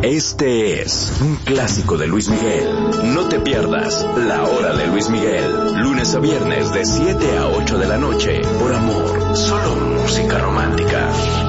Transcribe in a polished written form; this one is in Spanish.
Este es un clásico de Luis Miguel. No te pierdas La Hora de Luis Miguel. Lunes a viernes de 7 a 8 de la noche. Por Amor. Solo música romántica.